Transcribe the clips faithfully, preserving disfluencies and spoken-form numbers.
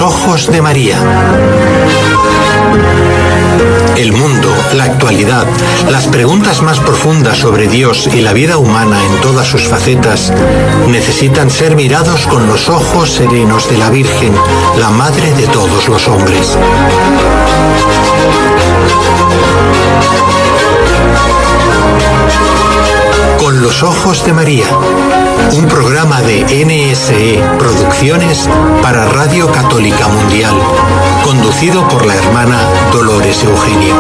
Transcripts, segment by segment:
ojos de María. El mundo, la actualidad, las preguntas más profundas sobre Dios y la vida humana en todas sus facetas necesitan ser mirados con los ojos serenos de la Virgen, la Madre de todos los hombres. Con los ojos de María, un programa de N S E Producciones para Radio Católica Mundial, conducido por la hermana Dolores Eugenio.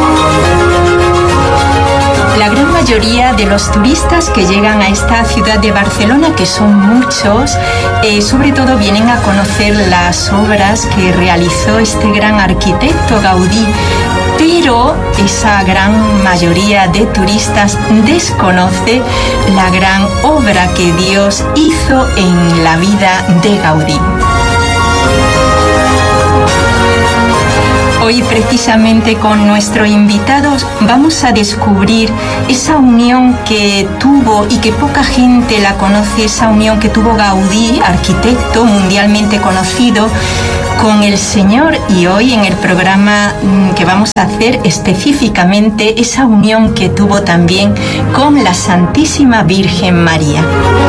La gran mayoría de los turistas que llegan a esta ciudad de Barcelona, que son muchos, eh, sobre todo vienen a conocer las obras que realizó este gran arquitecto Gaudí. Pero esa gran mayoría de turistas desconoce la gran obra que Dios hizo en la vida de Gaudí. Hoy precisamente con nuestro invitado vamos a descubrir esa unión que tuvo y que poca gente la conoce, esa unión que tuvo Gaudí, arquitecto mundialmente conocido, con el Señor, y hoy en el programa que vamos a hacer específicamente esa unión que tuvo también con la Santísima Virgen María.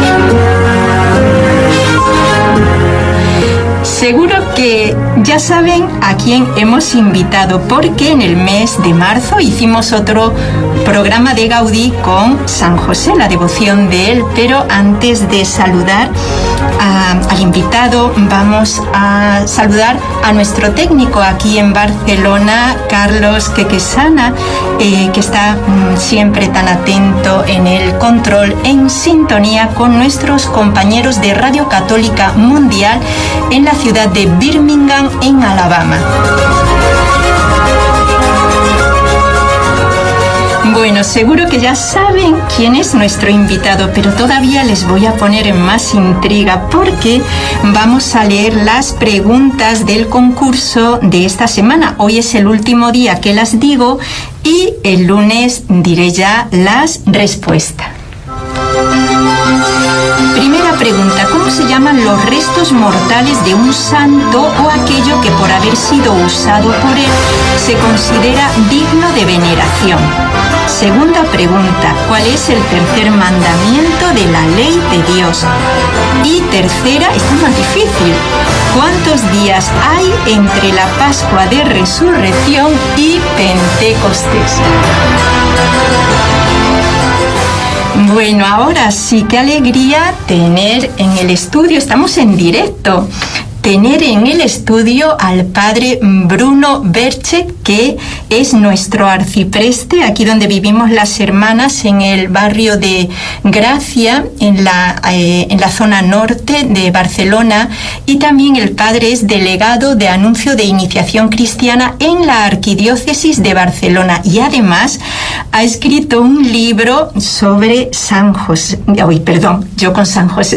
Seguro que ya saben a quién hemos invitado, porque en el mes de marzo hicimos otro programa de Gaudí con San José, la devoción de él, pero antes de saludar a, al invitado, vamos a saludar a nuestro técnico aquí en Barcelona, Carlos Quequesana, eh, que está mm, siempre tan atento en el control, en sintonía con nuestros compañeros de Radio Católica Mundial en la ciudad de Birmingham, en Alabama. Bueno, seguro que ya saben quién es nuestro invitado, pero todavía les voy a poner en más intriga porque vamos a leer las preguntas del concurso de esta semana. Hoy es el último día que las digo y el lunes diré ya las respuestas. Primera pregunta: ¿cómo se llaman los restos mortales de un santo o aquello que por haber sido usado por él se considera digno de veneración? Segunda pregunta: ¿cuál es el tercer mandamiento de la ley de Dios? Y tercera, esta es más difícil: ¿cuántos días hay entre la Pascua de Resurrección y Pentecostés? Bueno, ahora sí, qué alegría tener en el estudio, estamos en directo, tener en el estudio al padre Bruno Berchet, que es nuestro arcipreste, aquí donde vivimos las hermanas, en el barrio de Gracia, en la, eh, en la zona norte de Barcelona, y también el padre es delegado de anuncio de iniciación cristiana en la arquidiócesis de Barcelona, y además ha escrito un libro sobre San José, uy, perdón, yo con San José,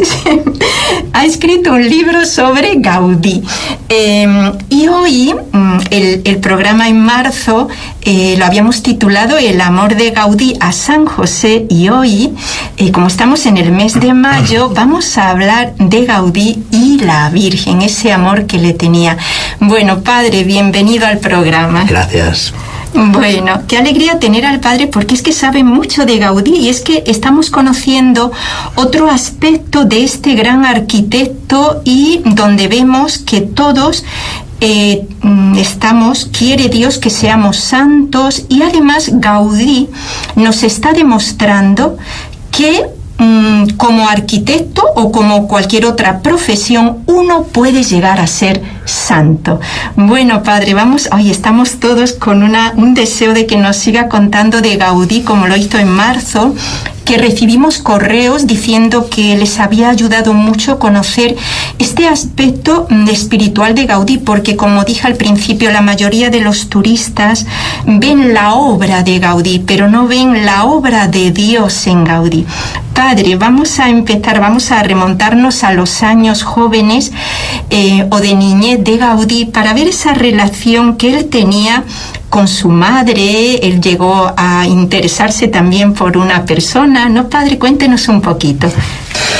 ha escrito un libro sobre Gaudí. Eh, y hoy, el, el programa en marzo, eh, lo habíamos titulado El amor de Gaudí a San José, y hoy, eh, como estamos en el mes de mayo, vamos a hablar de Gaudí y la Virgen, ese amor que le tenía. Bueno, padre, bienvenido al programa. Gracias. Bueno, qué alegría tener al padre, porque es que sabe mucho de Gaudí, y es que estamos conociendo otro aspecto de este gran arquitecto, y donde vemos que todos eh, estamos, quiere Dios que seamos santos, y además Gaudí nos está demostrando que como arquitecto o como cualquier otra profesión, uno puede llegar a ser santo. Bueno, padre, vamos, hoy estamos todos con una, un deseo de que nos siga contando de Gaudí, como lo hizo en marzo, que recibimos correos diciendo que les había ayudado mucho conocer este aspecto espiritual de Gaudí, porque, como dije al principio, la mayoría de los turistas ven la obra de Gaudí, pero no ven la obra de Dios en Gaudí. Padre, vamos a empezar, vamos a remontarnos a los años jóvenes eh, o de niñez de Gaudí para ver esa relación que él tenía con su madre. Él llegó a interesarse también por una persona, ¿no, padre? Cuéntenos un poquito.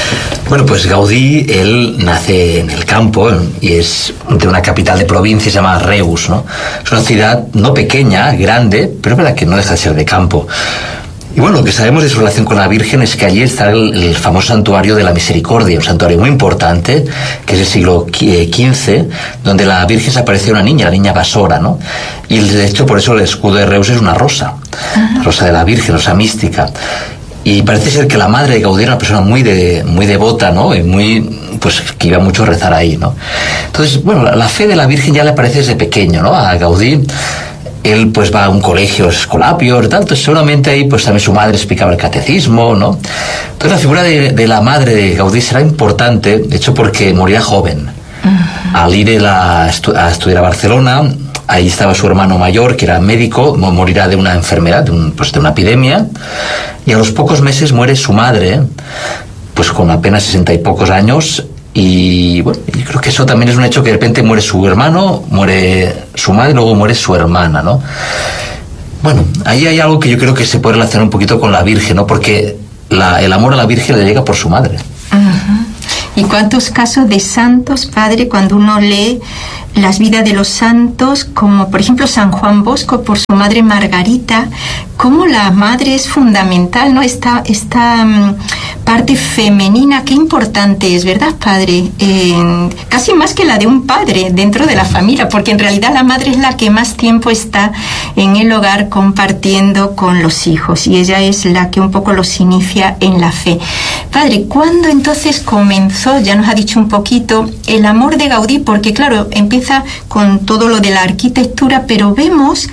Bueno, pues Gaudí, él nace en el campo y es de una capital de provincia, se llama Reus, ¿no? Es una ciudad no pequeña, grande, pero es verdad que no deja de ser de campo. Y bueno, lo que sabemos de su relación con la Virgen es que allí está el, el famoso santuario de la Misericordia, un santuario muy importante, que es del siglo quince, donde la Virgen se apareció una niña, la niña Basora, ¿no? Y de hecho por eso el escudo de Reus es una rosa, la rosa de la Virgen, rosa mística. Y parece ser que la madre de Gaudí era una persona muy de, muy devota, ¿no? Y muy, pues, que iba mucho a rezar ahí, ¿no? Entonces, bueno, la, la fe de la Virgen ya le aparece desde pequeño, ¿no? A Gaudí. Él, pues, va a un colegio escolapio y tal, entonces seguramente ahí, pues, también su madre explicaba el catecismo, ¿no? Entonces, la figura de, de la madre de Gaudí será importante, de hecho, porque moría joven. Uh-huh. Al ir a, estu- a estudiar a Barcelona, ahí estaba su hermano mayor, que era médico, morirá de una enfermedad, de, un, pues de una epidemia, y a los pocos meses muere su madre, pues con apenas sesenta y pocos años, y bueno, yo creo que eso también es un hecho, que de repente muere su hermano, muere su madre, y luego muere su hermana, ¿no? Bueno, ahí hay algo que yo creo que se puede relacionar un poquito con la Virgen, ¿no? Porque la, el amor a la Virgen le llega por su madre. Uh-huh. ¿Y cuántos casos de santos, padre, cuando uno lee las vidas de los santos, como por ejemplo San Juan Bosco por su madre Margarita, cómo la madre es fundamental, ¿no? Esta, esta um, parte femenina, qué importante es, ¿verdad, padre? Eh, casi más que la de un padre dentro de la familia, porque en realidad la madre es la que más tiempo está en el hogar compartiendo con los hijos, y ella es la que un poco los inicia en la fe. Padre, ¿cuándo entonces comenzó, ya nos ha dicho un poquito, el amor de Gaudí? Porque claro, empieza con todo lo de la arquitectura, pero vemos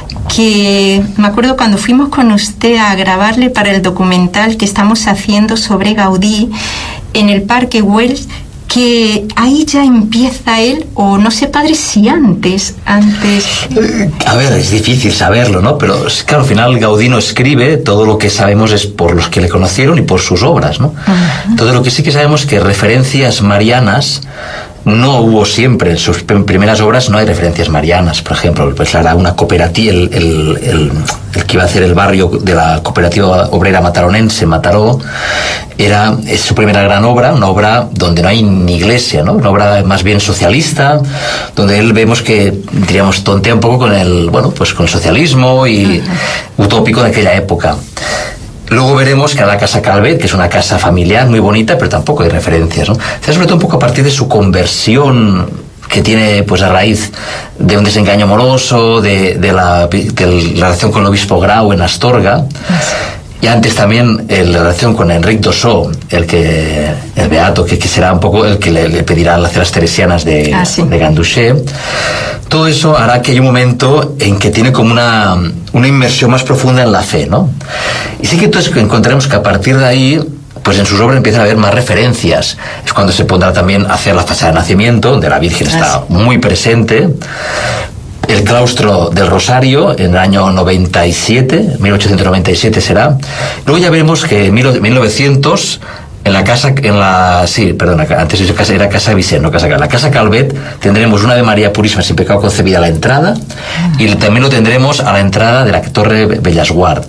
que, me acuerdo cuando fuimos con usted a grabarle para el documental que estamos haciendo sobre Gaudí en el Parque Güell, que ahí ya empieza él, o no sé, padre, si antes, antes... A ver, es difícil saberlo, ¿no? Pero claro, al final Gaudí no escribe, todo lo que sabemos es por los que le conocieron y por sus obras, ¿no? Uh-huh. Todo lo que sí que sabemos es que referencias marianas no hubo siempre. En sus primeras obras no hay referencias marianas, por ejemplo. Pues era una cooperativa, el, el, el, el que iba a hacer el barrio de la cooperativa obrera mataronense, Mataró, era, es su primera gran obra, una obra donde no hay ni iglesia, ¿no? Una obra más bien socialista, donde él vemos que, diríamos, tontea un poco con el, bueno, pues con el socialismo y uh-huh. utópico de aquella época. Luego veremos que a la Casa Calvet, que es una casa familiar muy bonita, pero tampoco hay referencias, ¿no? O sea, sobre todo un poco a partir de su conversión, que tiene pues a raíz de un desengaño amoroso, de, de, la, de la relación con el obispo Grau en Astorga, y antes también el, la relación con Enric d'Ossó, el que el beato, que, que será un poco el que le, le pedirá las ceras teresianas de, ah, sí. de Ganduxer. Todo eso hará que haya un momento en que tiene como una, una inmersión más profunda en la fe, ¿no? Y sí que entonces encontraremos que a partir de ahí, pues en sus obras empiezan a haber más referencias. Es cuando se pondrá también a hacer la fachada de nacimiento, donde la Virgen está muy presente. El claustro del Rosario en el año noventa y siete, mil ochocientos noventa y siete será. Luego ya veremos que en mil novecientos, en la casa, en la, sí, perdona, antes era casa, era casa Vicent, no casa Calvet. La Casa Calvet tendremos una de María Purísima sin pecado concebida a la entrada, y también lo tendremos a la entrada de la Torre Bellesguard.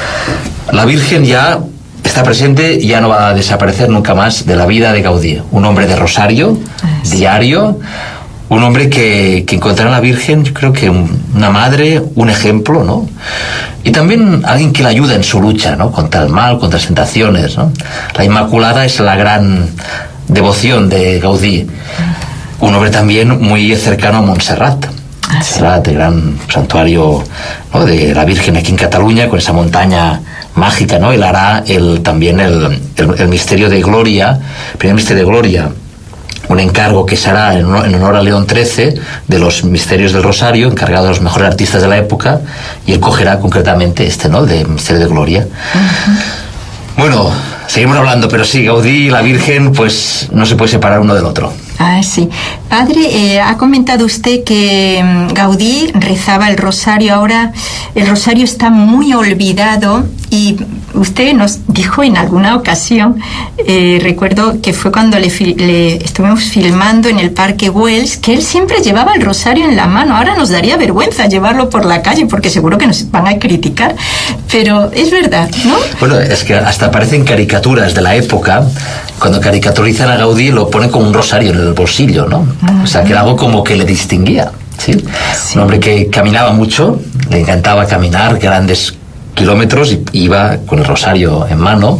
La Virgen ya está presente y ya no va a desaparecer nunca más de la vida de Gaudí. Un hombre de rosario, sí. diario, un hombre que, que encontrará a la Virgen, yo creo que un, una madre, un ejemplo, ¿no? Y también alguien que le ayuda en su lucha, ¿no? Contra el mal, contra las tentaciones, ¿no? La Inmaculada es la gran devoción de Gaudí. Un hombre también muy cercano a Montserrat. Ah, sí. Montserrat, el gran santuario, ¿no? de la Virgen aquí en Cataluña, con esa montaña mágica, ¿no? Él hará el, también el, el, el misterio de Gloria, el primer misterio de Gloria, un encargo que se hará en honor a León trece de los misterios del Rosario, encargado de los mejores artistas de la época, y él cogerá concretamente este, ¿no? De misterio de Gloria. Uh-huh. Bueno, seguimos hablando, pero sí, Gaudí y la Virgen, pues no se puede separar uno del otro. Ah, sí. Padre, eh, ha comentado usted que um, Gaudí rezaba el rosario. Ahora el rosario está muy olvidado, y usted nos dijo en alguna ocasión, eh, recuerdo que fue cuando le, fil- le estuvimos filmando en el Parque Güell, que él siempre llevaba el rosario en la mano. Ahora nos daría vergüenza llevarlo por la calle, porque seguro que nos van a criticar, pero es verdad, ¿no? Bueno, es que hasta aparecen caricaturas de la época cuando caricaturizan a Gaudí lo ponen como un rosario en el bolsillo, ¿no? O sea, que era algo como que le distinguía, ¿sí? Sí. Un hombre que caminaba mucho, le encantaba caminar grandes kilómetros y iba con el rosario en mano.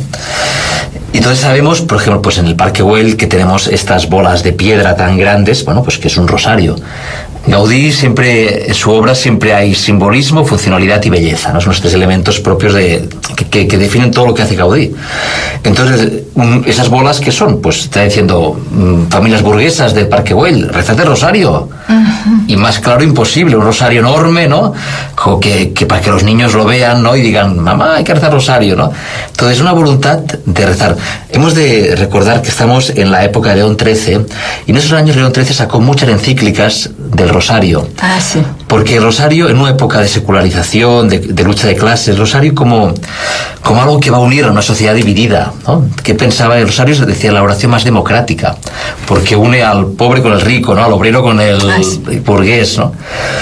Y entonces sabemos, por ejemplo, pues en el Parque Güell, que tenemos estas bolas de piedra tan grandes, bueno, pues que es un rosario. Gaudí siempre, en su obra siempre hay simbolismo, funcionalidad y belleza, ¿no? Son los tres elementos propios de, que, que, que definen todo lo que hace Gaudí. Entonces, un, esas bolas, ¿qué son? Pues está diciendo, mmm, familias burguesas del Parque Güell, rezad el rosario. Uh-huh. Y más claro imposible, un rosario enorme, ¿no? Como que, que para que los niños lo vean, ¿no? Y digan, mamá, hay que rezar rosario, ¿no? Entonces, una voluntad de rezar. Hemos de recordar que estamos en la época de León trece, y en esos años León trece sacó muchas encíclicas del rosario. Ah, sí. Porque el rosario, en una época de secularización, de, de lucha de clases, el rosario como, como algo que va a unir a una sociedad dividida, ¿no? ¿Qué pensaba el rosario? Se decía la oración más democrática, porque une al pobre con el rico, ¿no? Al obrero con el, ah, sí. el burgués, ¿no?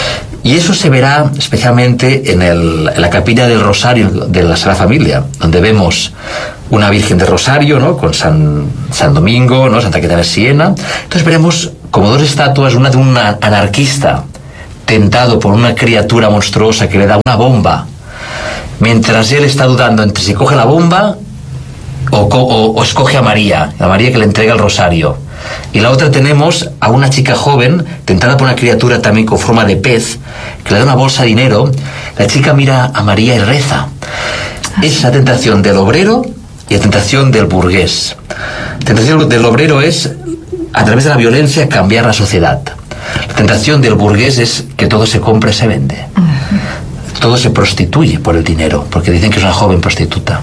Y eso se verá especialmente en, el, en la capilla del Rosario de la Sagrada Familia, donde vemos una Virgen de Rosario, ¿no? Con San, San Domingo, ¿no? Santa Catarina de Siena. Entonces veremos como dos estatuas, una de un anarquista tentado por una criatura monstruosa que le da una bomba, mientras él está dudando entre si coge la bomba o, o, o escoge a María, a María que le entrega el rosario. Y la otra tenemos a una chica joven tentada por una criatura también con forma de pez que le da una bolsa de dinero. La chica mira a María y reza. Es la tentación del obrero y la tentación del burgués. La tentación del obrero es, a través de la violencia, cambiar la sociedad. La tentación del burgués es que todo se compra y se vende. Todo se prostituye por el dinero, porque dicen que es una joven prostituta.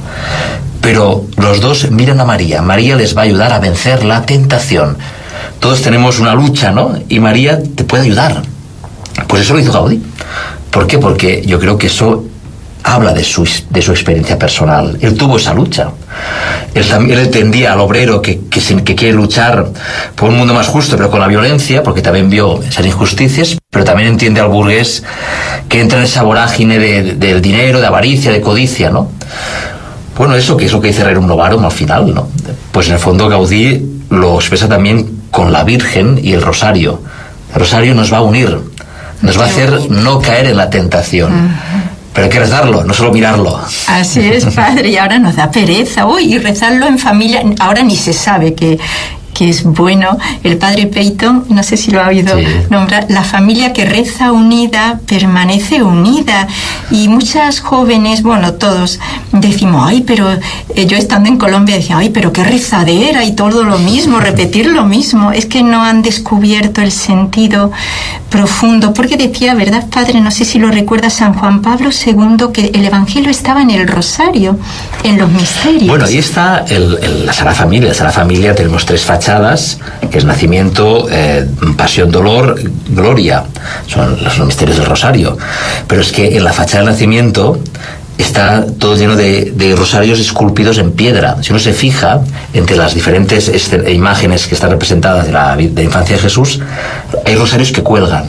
Pero los dos miran a María. María les va a ayudar a vencer la tentación. Todos tenemos una lucha, ¿no? Y María te puede ayudar. Pues eso lo hizo Gaudí. ¿Por qué? Porque yo creo que eso habla de su, de su experiencia personal. Él tuvo esa lucha. Él, él entendía al obrero que, que, que quiere luchar por un mundo más justo, pero con la violencia, porque también vio esas injusticias, pero también entiende al burgués que entra en esa vorágine de, de, del dinero, de avaricia, de codicia, ¿no? Bueno, eso que es lo que dice Rerum Novarum al final, ¿no? Pues en el fondo Gaudí lo expresa también con la Virgen y el rosario. El rosario nos va a unir, nos va a hacer no caer en la tentación. Uh-huh. Pero hay que rezarlo, no solo mirarlo. Así es, padre, y ahora nos da pereza. Uy, y rezarlo en familia, ahora ni se sabe que... que es bueno. El padre Peyton, no sé si lo ha oído sí. nombrar, la familia que reza unida permanece unida. Y muchas jóvenes, bueno, todos decimos, ay, pero eh, yo estando en Colombia decía, ay, pero qué rezadera y todo lo mismo, repetir lo mismo. Es que no han descubierto el sentido profundo, porque decía, ¿verdad, padre? No sé si lo recuerda San Juan Pablo segundo, que el Evangelio estaba en el rosario, en los misterios. Bueno, ahí está el, el, la Sagrada Familia. La Sagrada Familia tenemos tres fachadas, que es nacimiento, eh, pasión, dolor, gloria. Son los, los misterios del rosario. Pero es que en la fachada del nacimiento está todo lleno de, de rosarios esculpidos en piedra. Si uno se fija entre las diferentes este, imágenes que están representadas de la, de la infancia de Jesús, hay rosarios que cuelgan.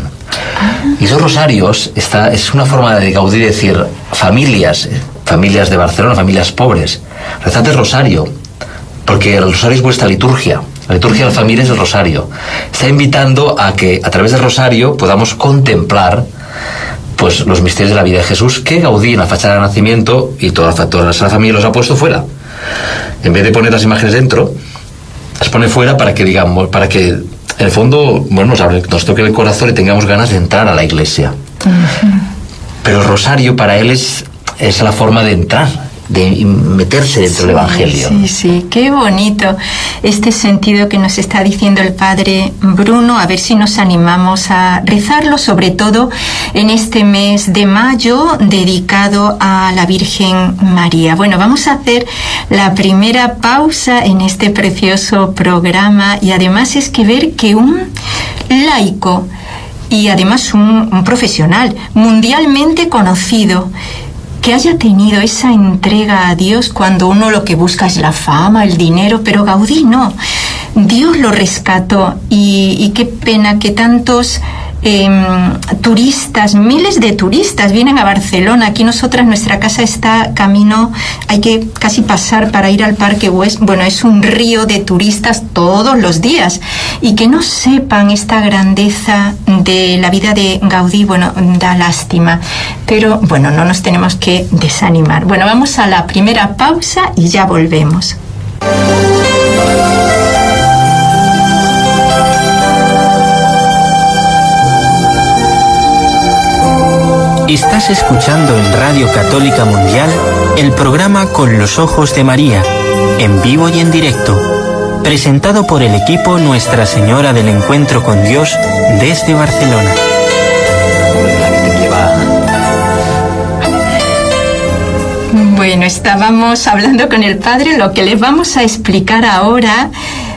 Y esos rosarios está, es una forma de Gaudí decir, familias, familias de Barcelona, familias pobres, rezad el rosario, porque el rosario es vuestra liturgia. La liturgia de la familia es el rosario. Está invitando a que a través del rosario podamos contemplar pues los misterios de la vida de Jesús, que Gaudí en la fachada de nacimiento y toda la, toda la Sagrada Familia los ha puesto fuera. En vez de poner las imágenes dentro, las pone fuera para que digamos, para que en el fondo, bueno, nos, abre, nos toque el corazón y tengamos ganas de entrar a la iglesia. Uh-huh. Pero el rosario para él es, es la forma de entrar, de meterse dentro sí, del Evangelio. Sí, sí, qué bonito este sentido que nos está diciendo el padre Bruno. A ver si nos animamos a rezarlo, sobre todo en este mes de mayo dedicado a la Virgen María. Bueno, vamos a hacer la primera pausa en este precioso programa, y además es que ver que un laico y además un, un profesional mundialmente conocido, que haya tenido esa entrega a Dios cuando uno lo que busca es la fama, el dinero, pero Gaudí no. Dios lo rescató, y, y qué pena que tantos eh, turistas, miles de turistas vienen a Barcelona. Aquí nosotras, nuestra casa está camino, hay que casi pasar para ir al Parque Güell. Bueno, es un río de turistas todos los días. Y que no sepan esta grandeza de la vida de Gaudí, bueno, da lástima. Pero bueno, no nos tenemos que desanimar. Bueno, vamos a la primera pausa y ya volvemos. Estás escuchando en Radio Católica Mundial el programa Con los Ojos de María, en vivo y en directo, presentado por el equipo Nuestra Señora del Encuentro con Dios desde Barcelona. Bueno, estábamos hablando con el padre, lo que les vamos a explicar ahora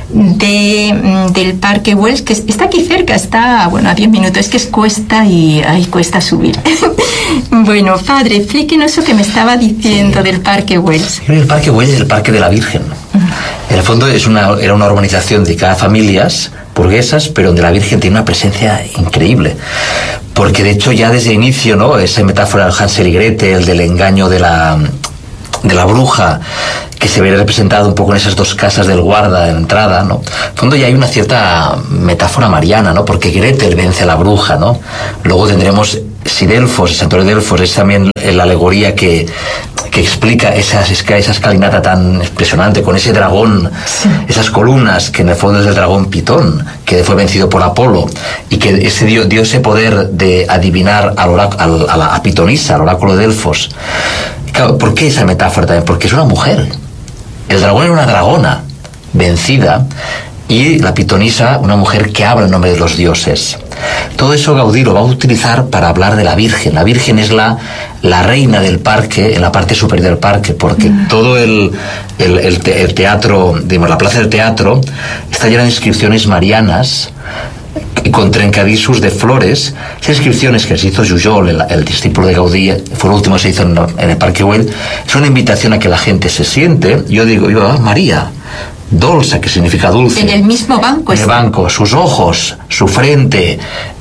de, del Parque Güell, que está aquí cerca, está, bueno, a diez minutos, es que es cuesta y ahí cuesta subir. Bueno, padre, explíquenos eso que me estaba diciendo del Parque Güell. El Parque Güell es el Parque de la Virgen. En el fondo es una, era una urbanización dedicada a familias burguesas, pero donde la Virgen tiene una presencia increíble. Porque de hecho ya desde el inicio, ¿no?, esa metáfora del Hansel y Gretel, el del engaño de la, de la bruja, que se ve representado un poco en esas dos casas del guarda de entrada, ¿no? En el fondo ya hay una cierta metáfora mariana, ¿no? Porque Gretel vence a la bruja, ¿no? Luego tendremos si Delfos, el santuario de Delfos, es también la alegoría que, que explica esas, esa escalinata tan impresionante, con ese dragón, sí, esas columnas, que en el fondo es el dragón Pitón, que fue vencido por Apolo, y que ese dio, dio ese poder de adivinar al al, a, la, a Pitonisa, al oráculo de Delfos. Claro, ¿por qué esa metáfora también? Porque es una mujer. El dragón era una dragona vencida, y la pitonisa, una mujer que habla en nombre de los dioses. Todo eso Gaudí lo va a utilizar para hablar de la Virgen. La Virgen es la, la reina del parque, en la parte superior del parque, porque mm. todo el, el, el, te, el teatro, digamos, la plaza del teatro, está llena de inscripciones marianas y con trencadissos de flores. Esas inscripciones que se hizo Jujol, el, el discípulo de Gaudí, fue el último que se hizo en, en el Parque Güell, es una invitación a que la gente se siente. Yo digo, yo, ah, María, dolce, que significa dulce. En el mismo banco. En el banco, sus ojos, su frente,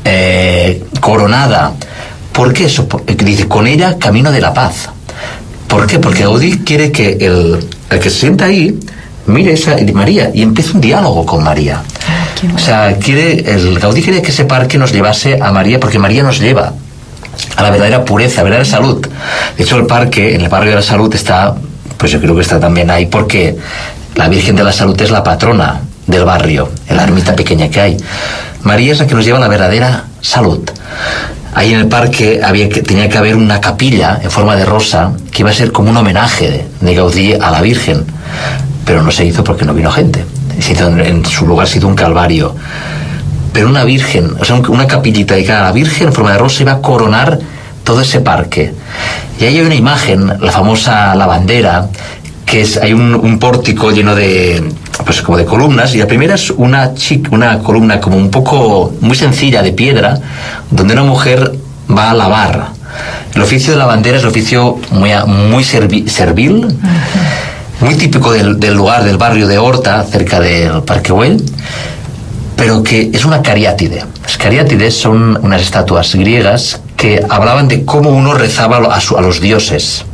eh, coronada. ¿Por qué eso? Porque dice, con ella camino de la paz. ¿Por qué? Porque Gaudí quiere que el, el que se sienta ahí mire esa María y empiece un diálogo con María. O sea, quiere, el Gaudí quiere que ese parque nos llevase a María, porque María nos lleva a la verdadera pureza, a la verdadera salud. De hecho, el parque, en el barrio de la Salud, está, pues yo creo que está también ahí, porque la Virgen de la Salud es la patrona del barrio, en la ermita pequeña que hay. María es la que nos lleva a la verdadera salud. Ahí en el parque había que, tenía que haber una capilla en forma de rosa, que iba a ser como un homenaje de, de Gaudí a la Virgen, pero no se hizo porque no vino gente. Se hizo en, en su lugar se hizo un calvario. Pero una virgen, o sea, una capillita dedicada a la Virgen en forma de rosa iba a coronar todo ese parque. Y ahí hay una imagen, la famosa lavandera, que es, hay un, un pórtico lleno de, pues como de columnas, y la primera es una, chic, una columna como un poco, muy sencilla, de piedra, donde una mujer va a lavar. El oficio de lavandera es el oficio muy, muy servi, servil, uh-huh, muy típico del, del lugar, del barrio de Horta, cerca del Parque Güell, pero que es una cariátide. Las cariátides son unas estatuas griegas que hablaban de cómo uno rezaba a, su, a los dioses.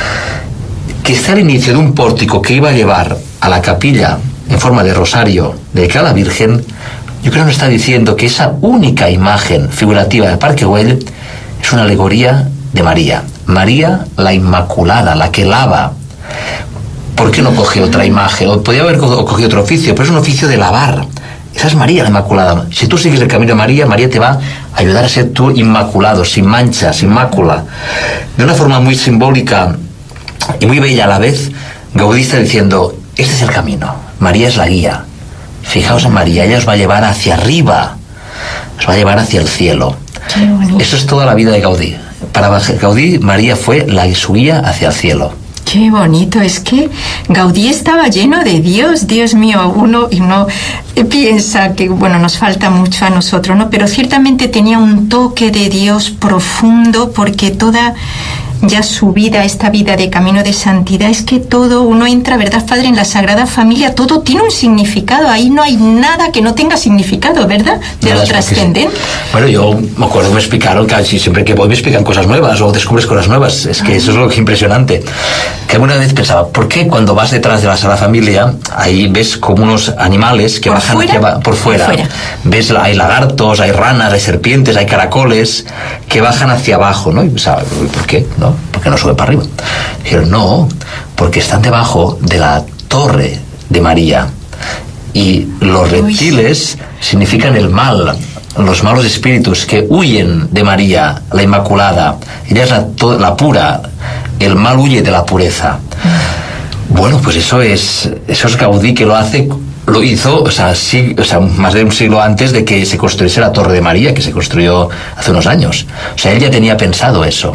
Que está al inicio de un pórtico que iba a llevar a la capilla en forma de rosario dedicada a la Virgen, yo creo que nos está diciendo que esa única imagen figurativa del Parque Güell es una alegoría de María. María la Inmaculada, la que lava. ¿Por qué no coge otra imagen? O podría haber cogido otro oficio, pero es un oficio de lavar. Esa es María la Inmaculada. Si tú sigues el camino de María, María te va a ayudar a ser tú inmaculado, sin mancha, sin mácula. De una forma muy simbólica y muy bella a la vez, Gaudí está diciendo, este es el camino, María es la guía. Fijaos en María, ella os va a llevar hacia arriba, os va a llevar hacia el cielo. Eso es toda la vida de Gaudí. Para Gaudí, María fue la su guía hacia el cielo. Qué bonito, es que Gaudí estaba lleno de Dios, Dios mío, uno y no piensa que, bueno, nos falta mucho a nosotros, ¿no? Pero ciertamente tenía un toque de Dios profundo, porque toda ya su vida, esta vida de camino de santidad, es que todo, uno entra, ¿verdad, Padre? En la Sagrada Familia, todo tiene un significado, ahí no hay nada que no tenga significado, ¿verdad? De Nada, lo trascendente. Bueno, yo me acuerdo que me explicaron que siempre que voy me explican cosas nuevas o descubres cosas nuevas, es que eso es lo que es impresionante. Que alguna vez pensaba, ¿por qué cuando vas detrás de la Sagrada Familia, ahí ves como unos animales que ¿Por bajan fuera? hacia, por fuera? Por fuera. Ves, hay lagartos, hay ranas, hay serpientes, hay caracoles que bajan hacia abajo, ¿no? Y pensaba, ¿por qué? ¿No? ¿Por qué no sube para arriba? Dijeron, no, porque están debajo de la torre de María. Y los reptiles significan el mal, los malos espíritus que huyen de María, la Inmaculada. Ella es la, la pura, el mal huye de la pureza. Bueno, pues eso es, eso es Gaudí, que lo hace, lo hizo, o sea, sí, o sea, más de un siglo antes de que se construyese la Torre de María, que se construyó hace unos años. O sea, él ya tenía pensado eso.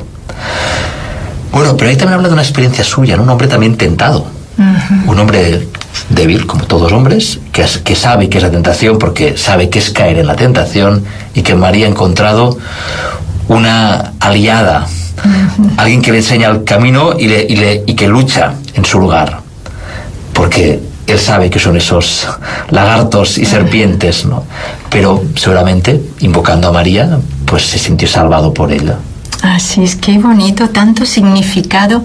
Bueno, pero ahí también habla de una experiencia suya, ¿no? Un hombre también tentado. Uh-huh. Un hombre débil, como todos los hombres, que, es, que sabe que es la tentación, porque sabe que es caer en la tentación, y que María ha encontrado una aliada, uh-huh. alguien que le enseña el camino y, le, y, le, y que lucha en su lugar, porque él sabe que son esos lagartos y serpientes, ¿no? Pero seguramente, invocando a María, pues se sintió salvado por ella. Así es, qué bonito, tanto significado.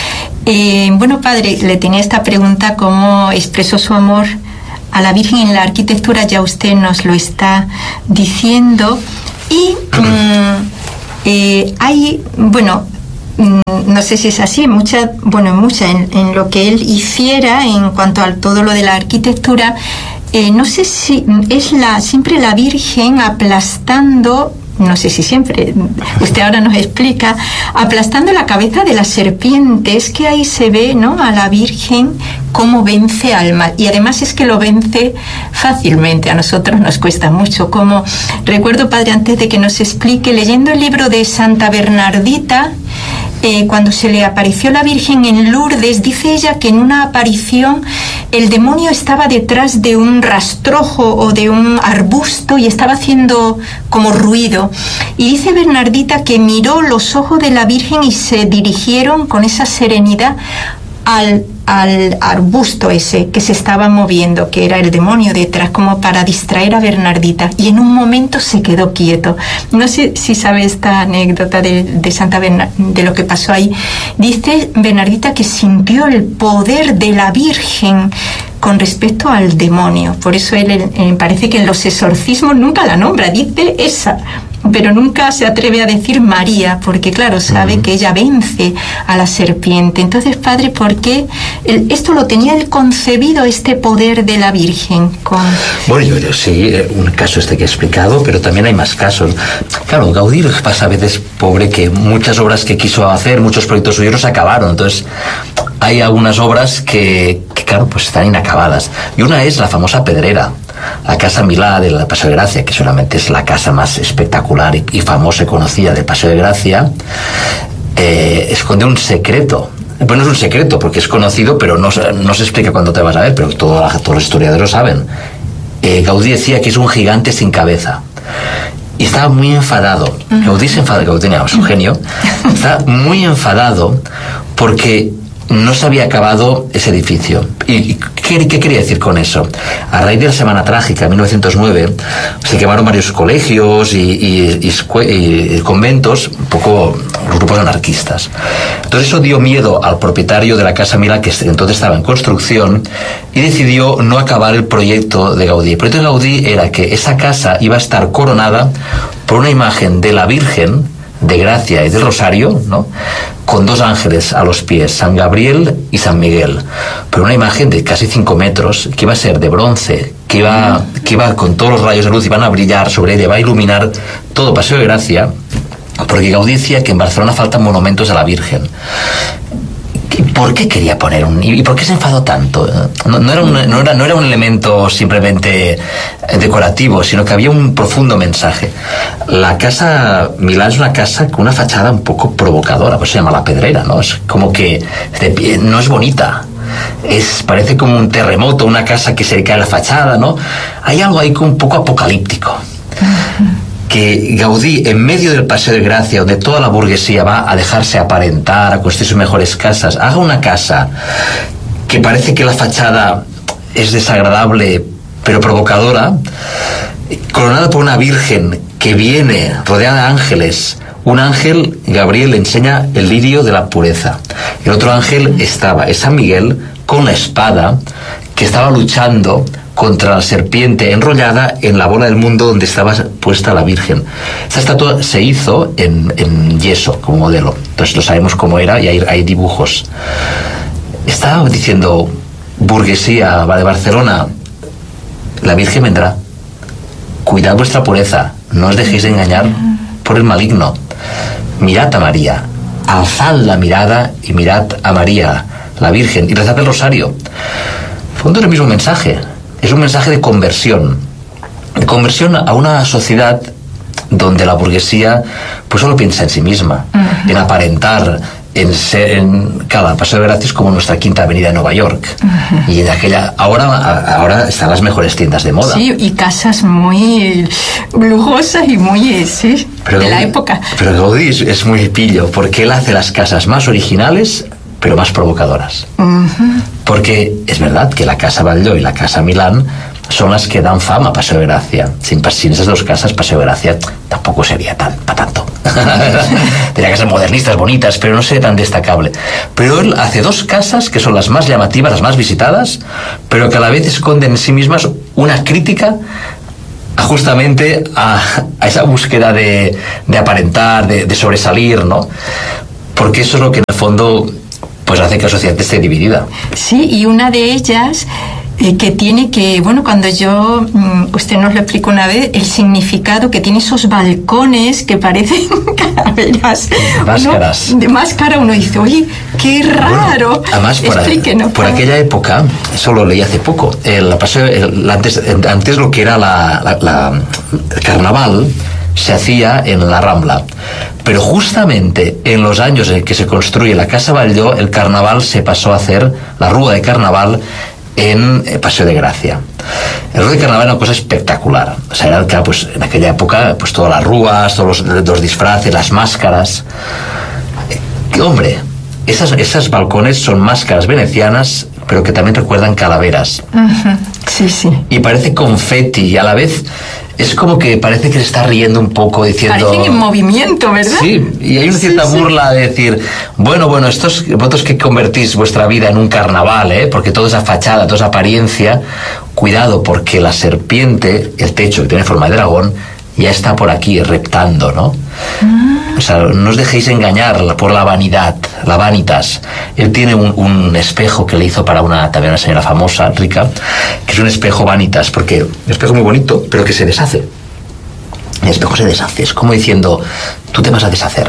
Eh, bueno, Padre, le tenía esta pregunta: ¿cómo expresó su amor a la Virgen en la arquitectura? Ya usted nos lo está diciendo. Y mm, eh, hay, bueno, mm, no sé si es así, mucha, bueno, mucha en, en lo que él hiciera en cuanto a todo lo de la arquitectura. Eh, no sé si es la siempre la Virgen aplastando, no sé si siempre, usted ahora nos explica, aplastando la cabeza de la serpiente. Es que ahí se ve, ¿no?, a la Virgen cómo vence al mal, y además es que lo vence fácilmente. A nosotros nos cuesta mucho. Como recuerdo, Padre, antes de que nos explique, leyendo el libro de Santa Bernardita, eh, cuando se le apareció la Virgen en Lourdes, dice ella que en una aparición el demonio estaba detrás de un rastrojo o de un arbusto y estaba haciendo como ruido. Y dice Bernardita que miró los ojos de la Virgen y se dirigieron con esa serenidad al, al arbusto ese que se estaba moviendo, que era el demonio detrás, como para distraer a Bernardita, y en un momento se quedó quieto. No sé si sabe esta anécdota de, de Santa Bernardita, de lo que pasó ahí. Dice Bernardita que sintió el poder de la Virgen con respecto al demonio. Por eso él, él, él parece que en los exorcismos nunca la nombra, dice esa, pero nunca se atreve a decir María, porque claro, sabe uh-huh. que ella vence a la serpiente. Entonces, Padre, ¿por qué el, esto lo tenía él concebido, este poder de la Virgen? Con... Bueno, yo creo sí, un caso este que he explicado, pero también hay más casos. Claro, Gaudí pasa a veces, pobre, que muchas obras que quiso hacer, muchos proyectos suyos se acabaron. Entonces, hay algunas obras que, que claro, pues están inacabadas. Y una es la famosa Pedrera, la Casa Milá de la Paseo de Gracia, que solamente es la casa más espectacular y, y famosa y conocida del Paseo de Gracia. Eh, esconde un secreto. Bueno, no es un secreto porque es conocido, pero no, no se explica cuándo te vas a ver, pero todo, todos los historiadores saben. Eh, Gaudí decía que es un gigante sin cabeza. Y estaba muy enfadado. Gaudí se enfadó, Gaudí tenía su genio. Estaba muy enfadado porque no se había acabado ese edificio. ¿Y qué, qué quería decir con eso? A raíz de la Semana Trágica, en mil novecientos nueve, se quemaron varios colegios y, y, y, y conventos, un poco los grupos anarquistas. Entonces eso dio miedo al propietario de la Casa Milá, que entonces estaba en construcción, y decidió no acabar el proyecto de Gaudí. El proyecto de Gaudí era que esa casa iba a estar coronada por una imagen de la Virgen de Gracia y del Rosario, ¿no?, con dos ángeles a los pies, San Gabriel y San Miguel, pero una imagen de casi cinco metros, que iba a ser de bronce, que iba, que iba con todos los rayos de luz, iban a brillar sobre ella, va a iluminar todo Paseo de Gracia, porque Gaudí decía que en Barcelona faltan monumentos a la Virgen. ¿Por qué quería poner un...? ¿Y por qué se enfadó tanto? No, no, era un, no, era, no era un elemento simplemente decorativo, sino que había un profundo mensaje. La Casa Milá es una casa con una fachada un poco provocadora, pues se llama La Pedrera, ¿no? Es como que de pie, no es bonita. Es, parece como un terremoto, una casa que se le cae la fachada, ¿no? Hay algo ahí un poco apocalíptico. que Gaudí, en medio del Paseo de Gracia, donde toda la burguesía va a dejarse aparentar, a construir sus mejores casas, haga una casa que parece que la fachada es desagradable pero provocadora, coronada por una virgen que viene rodeada de ángeles. Un ángel, Gabriel, le enseña el lirio de la pureza. El otro ángel estaba, es San Miguel, con la espada, que estaba luchando contra la serpiente enrollada en la bola del mundo donde estaba puesta la Virgen. Esta estatua se hizo en, en yeso como modelo, entonces lo sabemos cómo era y hay, hay dibujos. Estaba diciendo, burguesía de Barcelona, la Virgen vendrá, cuidad vuestra pureza, no os dejéis de engañar por el maligno. Mirad a María, alzad la mirada y mirad a María, la Virgen, y rezad el rosario. Fondo es el mismo mensaje, es un mensaje de conversión, de conversión a una sociedad donde la burguesía pues solo piensa en sí misma, uh-huh. en aparentar, en ser, en cada Paseo de Gracia es como nuestra Quinta Avenida de Nueva York, uh-huh. y en aquella ahora ahora están las mejores tiendas de moda. Sí, y casas muy lujosas y muy sí, pero de Gaudí, la época. Pero Gaudí es, es muy pillo, porque él hace las casas más originales, pero más provocadoras. Uh-huh. Porque es verdad que la Casa Batlló y la Casa Milán son las que dan fama a Paseo de Gracia. Sin, sin esas dos casas, Paseo de Gracia tampoco sería tan para tanto. Tenía casas modernistas, bonitas, pero no sería tan destacable. Pero él hace dos casas que son las más llamativas, las más visitadas, pero que a la vez esconden en sí mismas una crítica a justamente a, a esa búsqueda de, de aparentar, de, de sobresalir, ¿no? Porque eso es lo que en el fondo pues hace que la sociedad esté dividida. Sí, y una de ellas eh, que tiene que, bueno, cuando yo, mmm, usted nos lo explicó una vez, el significado que tiene esos balcones que parecen calaveras. Máscaras. Uno, de máscara, uno dice, oye, qué raro. Bueno, además, por, Explíquenos, por aquella época, eso lo leí hace poco, el, paseo, el, antes, antes lo que era la, la, la, el carnaval se hacía en la Rambla, pero justamente en los años en que se construye la Casa Batlló, el carnaval se pasó a hacer, la rúa de carnaval, en Paseo de Gracia. El rúa de carnaval era una cosa espectacular. O sea, era, pues, en aquella época, pues todas las rúas, todos los, los disfraces, las máscaras. Eh, hombre, esas, esas balcones son máscaras venecianas, pero que también recuerdan calaveras. Uh-huh. Sí, sí. Y parece confeti, y a la vez es como que parece que se está riendo un poco diciendo... Parecen en movimiento, ¿verdad? Sí, y hay una cierta sí, burla sí. de decir, bueno, bueno, estos vosotros que convertís vuestra vida en un carnaval, ¿eh? Porque toda esa fachada, toda esa apariencia, cuidado, porque la serpiente, el techo que tiene forma de dragón, ya está por aquí reptando, ¿no? Ah. O sea, no os dejéis engañar por la vanidad, la vanitas. Él tiene un, un espejo que le hizo para una también una señora famosa, rica, que es un espejo vanitas, porque un espejo muy bonito, pero que se deshace. El espejo se deshace, es como diciendo, tú te vas a deshacer.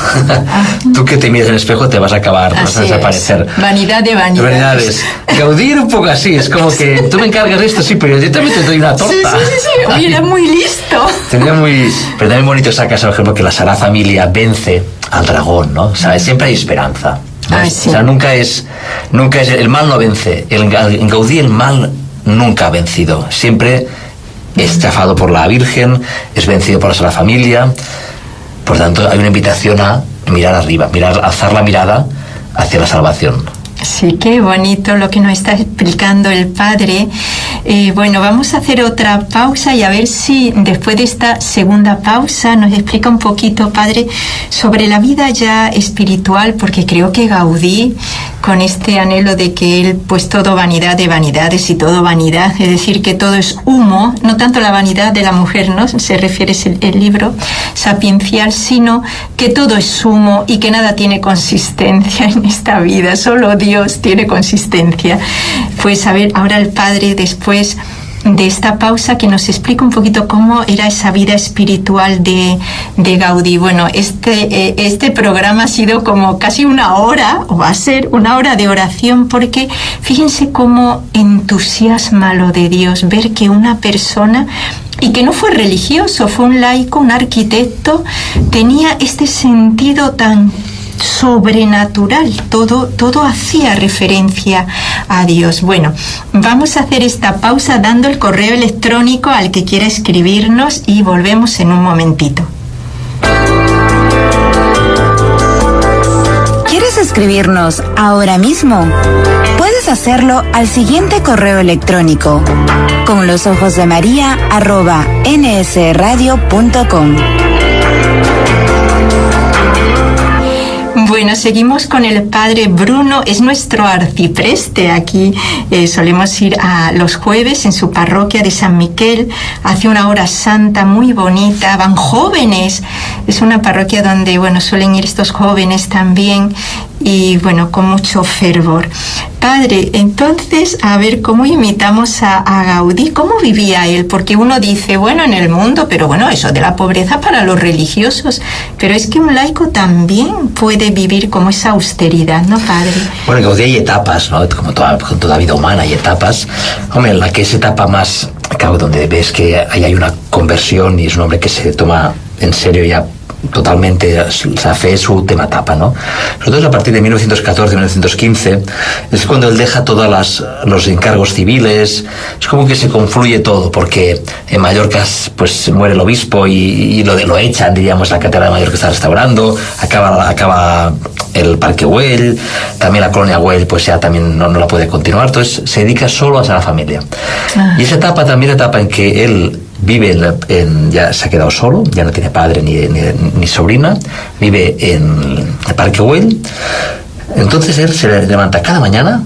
Tú que te miras en el espejo te vas a acabar, te vas a desaparecer. Es. Vanidad de vanidades. vanidades. Gaudí era un poco así, es como que tú me encargas de esto, sí, pero yo también te doy una torta. Sí, sí, sí, sí. Oye, era muy listo. Tenía muy... Pero también bonito esa casa, por ejemplo, que la Sagrada Familia vence al dragón, ¿no? ¿Sabes? Siempre hay esperanza, ¿no? Ah, sí. O sea, nunca es... Nunca es... El mal no vence. El, en Gaudí el mal nunca ha vencido. Siempre... es chafado por la Virgen, es vencido por la Sagrada Familia. Por tanto, hay una invitación a mirar arriba, mirar, alzar la mirada hacia la salvación. Sí, qué bonito lo que nos está explicando el Padre. Eh, bueno, vamos a hacer otra pausa y a ver si después de esta segunda pausa nos explica un poquito, Padre, sobre la vida ya espiritual, porque creo que Gaudí, con este anhelo de que él, pues todo vanidad de vanidades y todo vanidad, es decir, que todo es humo, no tanto la vanidad de la mujer, ¿no? Se refiere el, el libro sapiencial, sino que todo es humo y que nada tiene consistencia en esta vida, solo Dios Dios tiene consistencia. Pues a ver, ahora el Padre, después de esta pausa, que nos explica un poquito cómo era esa vida espiritual de, de Gaudí. Bueno, este, eh, este programa ha sido como casi una hora, o va a ser una hora de oración, porque fíjense cómo entusiasma lo de Dios, ver que una persona, y que no fue religioso, fue un laico, un arquitecto, tenía este sentido tan sobrenatural, todo, todo hacía referencia a Dios. Bueno, vamos a hacer esta pausa dando el correo electrónico al que quiera escribirnos y volvemos en un momentito. ¿Quieres escribirnos ahora mismo? Puedes hacerlo al siguiente correo electrónico: con los ojos de María arroba nsradio punto com. Bueno, seguimos con el padre Bruno, es nuestro arcipreste aquí. Eh, solemos ir a los jueves en su parroquia de San Miquel, hace una hora santa muy bonita, van jóvenes, es una parroquia donde, bueno, suelen ir estos jóvenes también y, bueno, con mucho fervor. Padre, entonces, a ver, ¿cómo imitamos a, a Gaudí? ¿Cómo vivía él? Porque uno dice, bueno, en el mundo, pero bueno, eso de la pobreza para los religiosos, pero es que un laico también puede vivir como esa austeridad, ¿no, padre? Bueno, en Gaudí hay etapas, ¿no? Como toda, con toda vida humana hay etapas. Hombre, la que es etapa más, claro, donde ves que ahí hay una conversión y es un hombre que se toma en serio ya totalmente la fe es su última etapa, ¿no? Nosotros a partir de mil novecientos catorce, mil novecientos quince es cuando él deja todos las, los encargos civiles, es como que se confluye todo, porque en Mallorca pues muere el obispo y, y lo, lo echan, diríamos, la catedral de Mallorca está restaurando, acaba, acaba el Parque Güell, también la colonia Güell pues ya también no, no la puede continuar, entonces se dedica solo a la familia. Ah. Y esa etapa también la etapa en que él vive en, en, ya se ha quedado solo, ya no tiene padre ni, ni, ni sobrina, vive en el Parque Güell. Entonces él se levanta cada mañana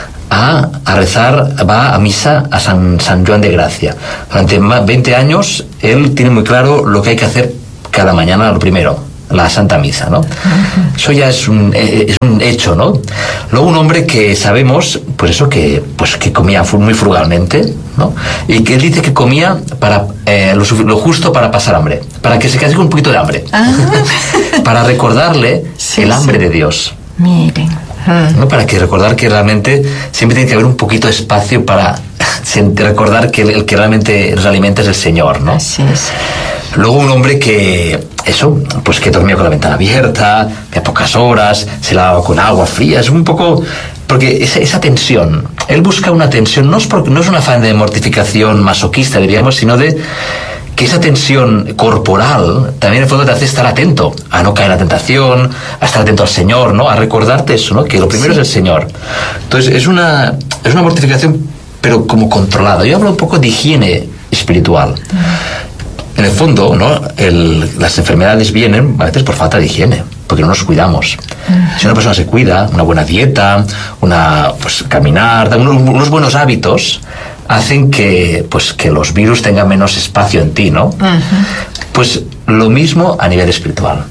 a, a rezar, va a misa a San, San Joan de Gracia. Durante más veinte años él tiene muy claro lo que hay que hacer cada mañana, lo primero, la Santa Misa, ¿no? Uh-huh. Eso ya es un, es un hecho, ¿no? Luego un hombre que sabemos, pues eso, que pues que comía muy frugalmente, ¿no? Y que él dice que comía para eh, lo, lo justo para pasar hambre, para que se quede con un poquito de hambre, uh-huh. para recordarle sí, el hambre sí. de Dios. Miren. Uh-huh. ¿No? Para que recordar que realmente siempre tiene que haber un poquito de espacio para recordar que el, el que realmente nos alimenta es el Señor, ¿no? Así es. Luego un hombre que, eso, pues que dormía con la ventana abierta, de pocas horas, se lavaba con agua fría, es un poco, porque esa, esa tensión, él busca una tensión, no es, porque, no es un afán de mortificación masoquista, diríamos, sino de que esa tensión corporal también en el fondo te hace estar atento, a no caer en la tentación, a estar atento al Señor, ¿no? A recordarte eso, ¿no? Que lo primero sí. es el Señor. Entonces es una, es una mortificación, pero como controlada. Yo hablo un poco de higiene espiritual. Uh-huh. En el fondo, ¿no? El, las enfermedades vienen a veces por falta de higiene, porque no nos cuidamos. Uh-huh. Si una persona se cuida, una buena dieta, una, pues, caminar, unos, unos buenos hábitos, hacen que, pues, que los virus tengan menos espacio en ti, ¿no? Uh-huh. Pues lo mismo a nivel espiritual.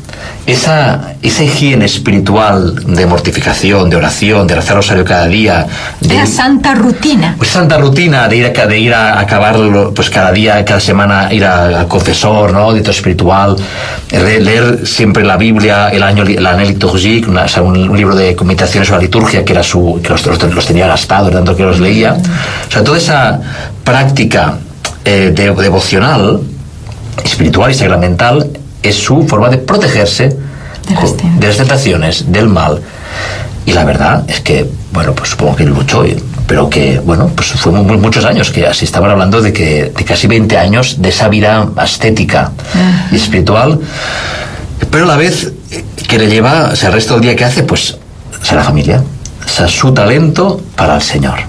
Esa, esa higiene espiritual de mortificación, de oración, de rezar rosario cada día, de la santa rutina, pues santa rutina de ir a, de ir a acabar pues cada día, cada semana ir a, al confesor, ¿no? Dito espiritual, leer siempre la Biblia, el año la Année liturgique, una, o sea, un, un libro de meditaciones sobre la liturgia que era su que los, los, los tenía gastados tanto que los leía. O sea, toda esa práctica eh, de, devocional, espiritual y sacramental es su forma de protegerse de las, de las tentaciones, del mal. Y la verdad es que, bueno, pues supongo que luchó, pero que, bueno, pues fue muy, muchos años, que así estaban hablando de que de casi veinte años de esa vida ascética uh-huh. y espiritual, pero a la vez que le lleva, o sea, el resto del día que hace, pues, o sea, la familia, o sea, su talento para el Señor.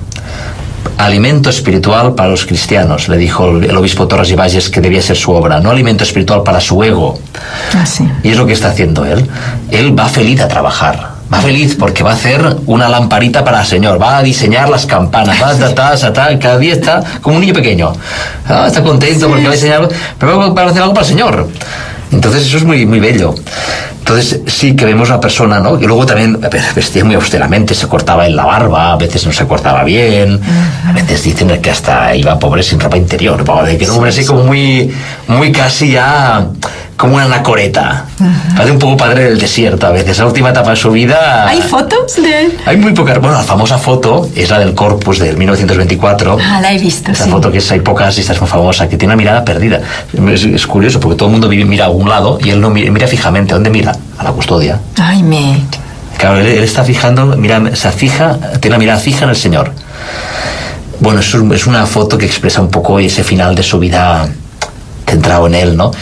Alimento espiritual para los cristianos, le dijo el obispo Torres y Valles que debía ser su obra, no alimento espiritual para su ego. Ah, sí. Y es lo que está haciendo él. Él va feliz a trabajar, va feliz porque va a hacer una lamparita para el Señor, va a diseñar las campanas, va a tratar, tratar, cada día está como un niño pequeño. Ah, está contento sí. porque va a diseñar, pero va a hacer algo para el Señor. Entonces eso es muy, muy bello. Entonces sí que vemos una persona, ¿no? Que luego también vestía muy austeramente, se cortaba en la barba, a veces no se cortaba bien, a veces dicen que hasta iba pobre sin ropa interior, que era un hombre así como muy, muy casi ya como una anacoreta. Uh-huh. Parece un poco padre del desierto a veces. La última etapa de su vida... ¿Hay fotos de él? Hay muy pocas. Bueno, la famosa foto es la del Corpus del mil novecientos veinticuatro. Ah, la he visto, Esa sí. foto que es, hay pocas y esta es muy famosa, que tiene una mirada perdida. Es, es curioso porque todo el mundo mira a un lado y él no mira, mira fijamente. ¿A dónde mira? A la custodia. Ay, me... Claro, él, él está fijando, mira, se fija, tiene la mirada fija en el Señor. Bueno, es, es una foto que expresa un poco ese final de su vida centrado en él, ¿no?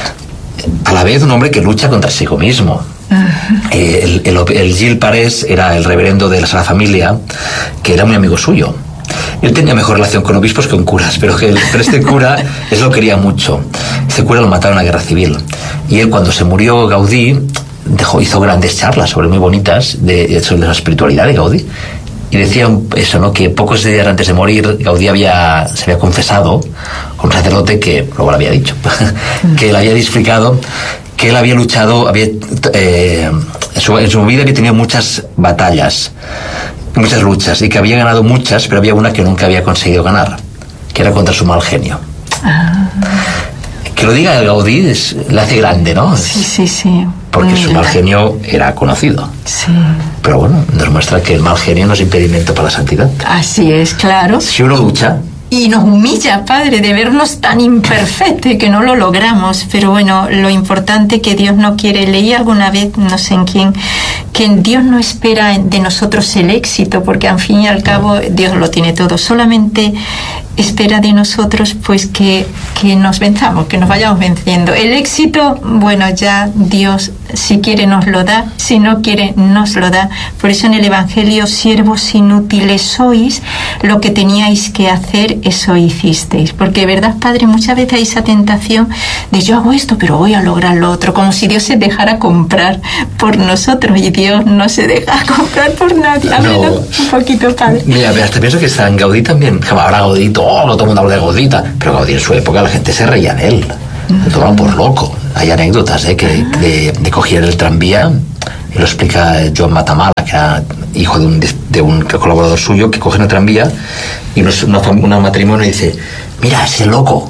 A la vez un hombre que lucha contra sí mismo. Uh-huh. Eh, el, el, el Gil Parés era el reverendo de la Sagrada Familia, que era muy amigo suyo. Él tenía mejor relación con obispos que con curas, pero, que, pero este cura él lo quería mucho. Este cura lo mataron en la guerra civil. Y él, cuando se murió Gaudí, dejó, hizo grandes charlas sobre muy bonitas de, sobre la espiritualidad de Gaudí. Y decía eso, ¿no? Que pocos días antes de morir Gaudí había, se había confesado con un sacerdote que luego lo había dicho, que le había explicado que él había luchado, había, eh, en, su, en su vida había tenido muchas batallas, muchas luchas, y que había ganado muchas, pero había una que nunca había conseguido ganar, que era contra su mal genio. Ah. Que lo diga el Gaudí es, le hace grande, ¿no? Sí, sí, sí. Porque su mal genio era conocido. Sí. Pero bueno, nos muestra que el mal genio no es impedimento para la santidad. Así es, claro. Si uno lucha... Y nos humilla, Padre, de vernos tan imperfectos y que no lo logramos. Pero bueno, lo importante que Dios no quiere. Leí alguna vez, no sé en quién, que Dios no espera de nosotros el éxito, porque al fin y al cabo Dios lo tiene todo. Solamente espera de nosotros pues que, que nos venzamos, que nos vayamos venciendo. El éxito, bueno, ya Dios si quiere nos lo da, si no quiere nos lo da. Por eso en el Evangelio, siervos inútiles sois, lo que teníais que hacer, eso hicisteis. Porque, ¿verdad, Padre? Muchas veces hay esa tentación de yo hago esto, pero voy a lograr lo otro, como si Dios se dejara comprar por nosotros, y Dios no se deja comprar por nadie. A no. menos un poquito, Padre. Mira, hasta pienso que San Gaudí también, ahora Gaudí, todo, todo el mundo habla de Gaudí, pero Gaudí en su época la gente se reía en él, lo tomaban por loco. Hay anécdotas ¿eh? que de, de coger el tranvía, y lo explica Joan Matamala, que era hijo de un, de un colaborador suyo, que coge el tranvía y un matrimonio y dice, mira, ese loco,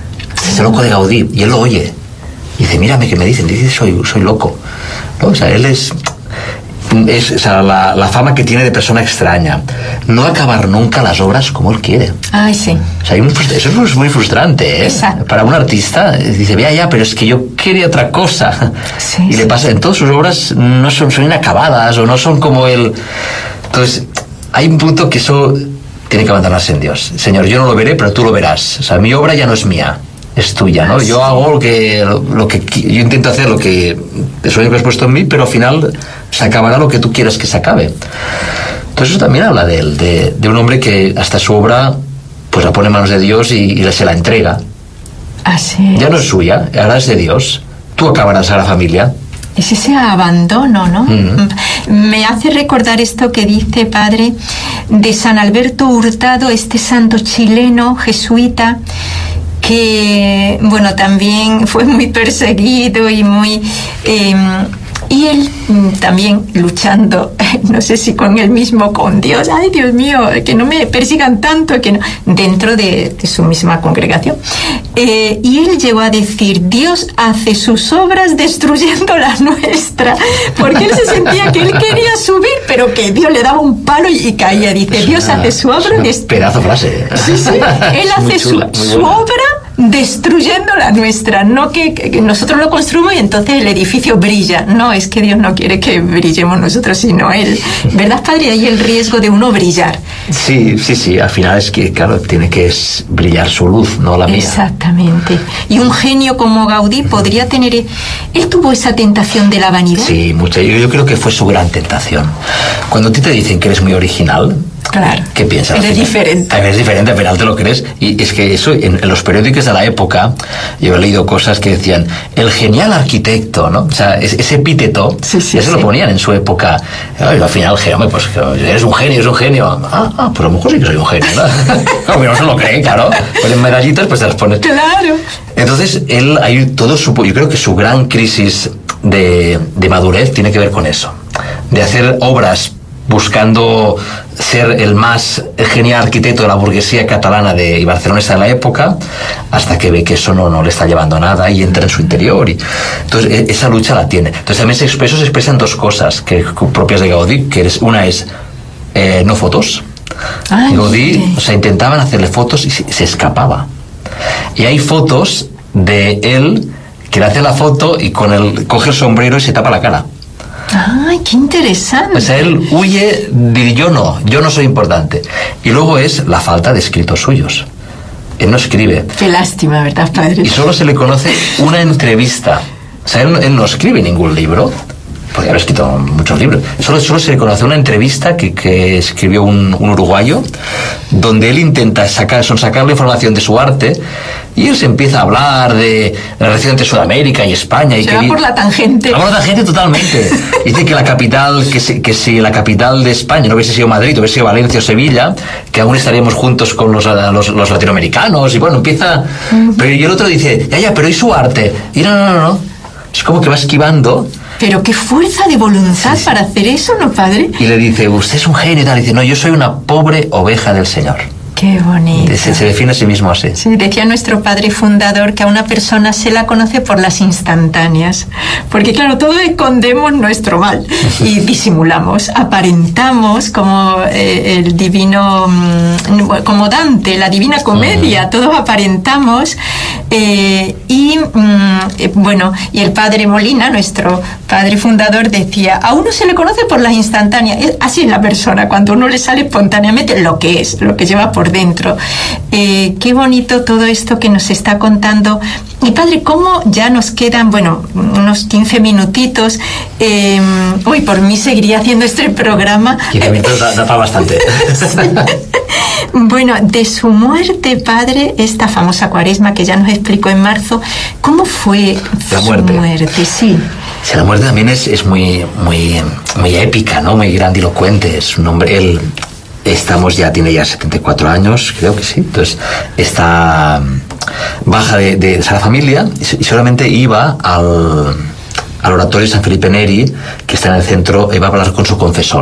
ese loco de Gaudí, y él lo oye y dice, mírame que me dicen, dice, soy, soy loco, ¿no? O sea, él es... Es, o sea, la, la fama que tiene de persona extraña, no acabar nunca las obras como él quiere. Ay, sí. O sea, hay un, eso es muy frustrante, ¿eh? Exacto. Para un artista, dice, vea ya, pero es que yo quería otra cosa. Sí, y sí. le pasa, en todas sus obras no son, son inacabadas o no son como él. Entonces, hay un punto que eso tiene que abandonarse en Dios. Señor, yo no lo veré, pero tú lo verás. O sea, mi obra ya no es mía, es tuya, ¿no? Yo hago lo que, lo, lo que yo intento hacer, lo que el sueño que has puesto en mí, pero al final se acabará lo que tú quieras que se acabe. Entonces eso también habla de él, de, de un hombre que hasta su obra pues la pone en manos de Dios y, y se la entrega. Así es. Ya no es suya, ahora es de Dios. Tú acabarás a la familia. Es ese abandono, ¿no? Uh-huh. Me hace recordar esto que dice, Padre, de San Alberto Hurtado, este santo chileno jesuita, que, bueno, también fue muy perseguido y muy... Eh, y él también luchando, no sé si con él mismo, con Dios, ay Dios mío, que no me persigan tanto, que no, dentro de, de su misma congregación. Eh, y él llegó a decir, Dios hace sus obras destruyendo la nuestra, porque él se sentía que él quería subir, pero que Dios le daba un palo y, y caía. Dice, es Dios una, hace su obra... Es una pedazo frase. Sí, sí, él hace chula, su, su obra destruyendo la nuestra, no que, que nosotros lo construimos y entonces el edificio brilla. No, es que Dios no quiere que brillemos nosotros, sino Él. ¿Verdad, Padre? Hay el riesgo de uno brillar. Sí, sí, sí. Al final es que, claro, tiene que brillar su luz, no la mía. Exactamente. Y un genio como Gaudí podría tener... ¿Él tuvo esa tentación de la vanidad? Sí, mucha. Yo, yo creo que fue su gran tentación. Cuando a ti te dicen que eres muy original... Claro. ¿Qué piensas? Eres diferente. Eres diferente, al final te lo crees. Y es que eso, en, en los periódicos de la época, yo he leído cosas que decían, el genial arquitecto, ¿no? O sea, ese, ese epíteto, sí, sí, ya se sí. lo ponían en su época. Y al final, hombre, pues eres un genio, eres un genio. Ah, ah, pues a lo mejor sí que soy un genio, ¿no? Como no se lo creen, claro. Ponen medallitas, pues te las pones. Claro. Entonces, él, hay todo su, yo creo que su gran crisis de, de madurez tiene que ver con eso. De hacer obras buscando ser el más genial arquitecto de la burguesía catalana de y barcelonesa de la época, hasta que ve que eso no, no le está llevando a nada y entra en su interior. Y, entonces, esa lucha la tiene. Entonces, también se expresa, se expresan dos cosas que, propias de Gaudí, que es, una es eh, no fotos. Ay, Gaudí, sí. o sea, intentaban hacerle fotos y se, se escapaba. Y hay fotos de él que le hace la foto y con el coge el sombrero y se tapa la cara. ¡Ay, qué interesante! O sea, él huye de yo no, yo no soy importante. Y luego es la falta de escritos suyos. Él no escribe. Qué lástima, ¿verdad, padre? Y solo se le conoce una entrevista. O sea, él, él no escribe ningún libro. Podría haber escrito muchos libros. Solo, solo se le conoce una entrevista que, que escribió un, un uruguayo, donde él intenta sacar, son sacar la información de su arte, y él se empieza a hablar de la relación entre Sudamérica y España. Y se que va por la tangente. Va por la tangente totalmente. Dice que la capital, que si, que si la capital de España no hubiese sido Madrid, hubiese sido Valencia o Sevilla, que aún estaríamos juntos con los, los, los latinoamericanos. Y bueno, empieza... Uh-huh. Pero y el otro dice, ya, ya, pero ¿y su arte? Y no, no, no, no. Es como que va esquivando. Pero qué fuerza de voluntad, sí, sí. para hacer eso, ¿no, padre? Y le dice, usted es un genio y tal. Y dice, no, yo soy una pobre oveja del Señor. Qué bonito. Se, se define a sí mismo así. Sí, decía nuestro padre fundador que a una persona se la conoce por las instantáneas. Porque claro, todos escondemos nuestro mal y disimulamos, aparentamos como eh, el divino, como Dante, la Divina Comedia, todos aparentamos. Eh, y mm, bueno, y el padre Molina, nuestro padre fundador, decía, a uno se le conoce por las instantáneas. Así es la persona, cuando uno le sale espontáneamente lo que es, lo que lleva por dentro. Eh, qué bonito todo esto que nos está contando. Y padre, ¿cómo ya nos quedan, bueno, unos quince minutitos? Eh, uy, por mí seguiría haciendo este programa. quince minutos da, da para bastante. Sí. Bueno, de su muerte, padre, esta famosa cuaresma que ya nos explicó en marzo, ¿cómo fue la su muerte? muerte? Sí. Sí, la muerte también es, es muy, muy, muy épica, ¿no? Muy grandilocuente. Es un hombre, él... Estamos ya, tiene ya setenta y cuatro años, creo que sí. Entonces, está baja de, de esa familia y solamente iba al, al oratorio de San Felipe Neri, que está en el centro, iba a hablar con su confesor.